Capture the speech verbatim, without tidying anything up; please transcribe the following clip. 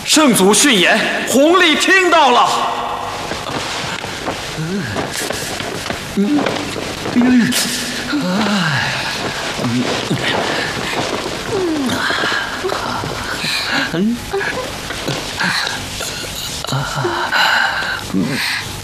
圣祖训言，弘历听到了。嗯嗯嗯，哎，嗯嗯嗯啊嗯。